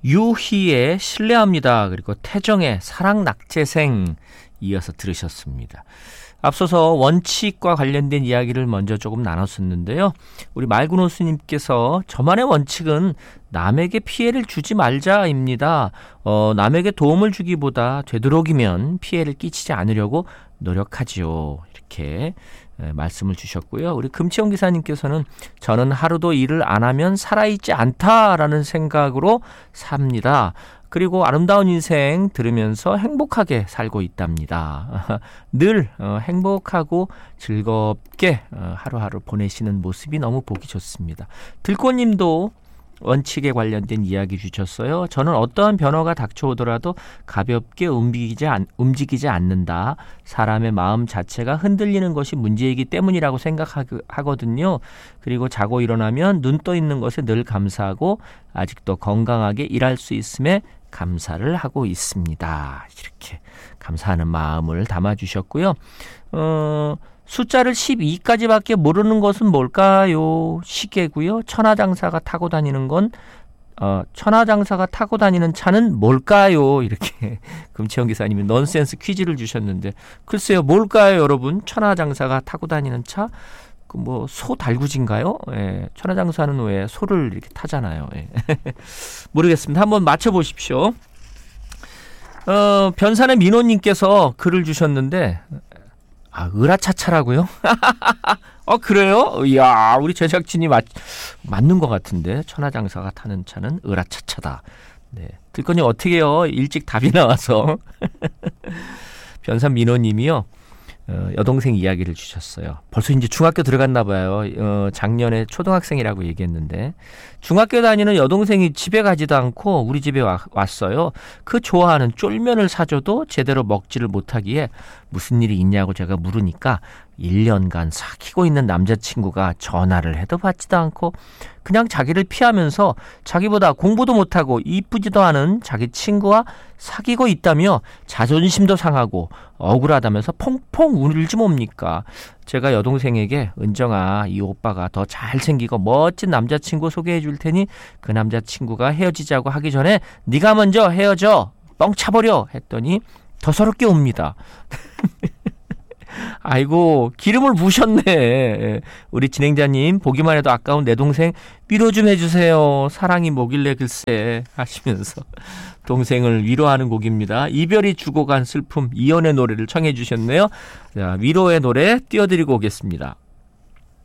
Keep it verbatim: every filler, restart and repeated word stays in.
유희의 신뢰합니다. 그리고 태정의 사랑 낙제생 이어서 들으셨습니다. 앞서서 원칙과 관련된 이야기를 먼저 조금 나눴었는데요. 우리 말군호수님께서 저만의 원칙은 남에게 피해를 주지 말자입니다. 어, 남에게 도움을 주기보다 되도록이면 피해를 끼치지 않으려고 노력하지요. 이렇게 말씀을 주셨고요. 우리 금치영 기사님께서는 저는 하루도 일을 안 하면 살아있지 않다라는 생각으로 삽니다. 그리고 아름다운 인생 들으면서 행복하게 살고 있답니다. 늘 행복하고 즐겁게 하루하루 보내시는 모습이 너무 보기 좋습니다. 들꽃님도 원칙에 관련된 이야기 주셨어요. 저는 어떠한 변화가 닥쳐오더라도 가볍게 움직이지, 않, 움직이지 않는다. 사람의 마음 자체가 흔들리는 것이 문제이기 때문이라고 생각하거든요. 그리고 자고 일어나면 눈 떠 있는 것에 늘 감사하고 아직도 건강하게 일할 수 있음에 감사를 하고 있습니다. 이렇게 감사하는 마음을 담아주셨고요. 어... 숫자를 십이까지밖에 모르는 것은 뭘까요? 시계고요. 천하장사가 타고 다니는 건 어, 천하장사가 타고 다니는 차는 뭘까요? 이렇게 금치영 기사님이 넌센스 퀴즈를 주셨는데 글쎄요. 뭘까요, 여러분? 천하장사가 타고 다니는 차? 그 뭐 소 달구지인가요? 예, 천하장사는 왜 소를 이렇게 타잖아요. 예. 모르겠습니다. 한번 맞춰보십시오. 어, 변산의 민호님께서 글을 주셨는데 아, 으라차차라고요? 어, 그래요? 이야, 우리 제작진이 맞, 맞는 것 같은데. 천하장사가 타는 차는 으라차차다. 네. 들거니 어떻게 해요? 일찍 답이 나와서. 변산 민호님이요. 어, 여동생 이야기를 주셨어요. 벌써 이제 중학교 들어갔나 봐요. 어, 작년에 초등학생이라고 얘기했는데 중학교 다니는 여동생이 집에 가지도 않고 우리 집에 와, 왔어요. 그 좋아하는 쫄면을 사줘도 제대로 먹지를 못하기에 무슨 일이 있냐고 제가 물으니까 일 년간 사귀고 있는 남자친구가 전화를 해도 받지도 않고 그냥 자기를 피하면서 자기보다 공부도 못하고 이쁘지도 않은 자기 친구와 사귀고 있다며 자존심도 상하고 억울하다면서 펑펑 울지 뭡니까? 제가 여동생에게 은정아, 이 오빠가 더 잘생기고 멋진 남자친구 소개해 줄 테니 그 남자친구가 헤어지자고 하기 전에 네가 먼저 헤어져 뻥 차버려 했더니 더 서럽게 웁니다. 아이고, 기름을 부으셨네. 우리 진행자님, 보기만 해도 아까운 내 동생 위로 좀 해주세요. 사랑이 뭐길래 글쎄 하시면서 동생을 위로하는 곡입니다. 이별이 주고 간 슬픔, 이연의 노래를 청해 주셨네요. 자, 위로의 노래 띄워드리고 오겠습니다.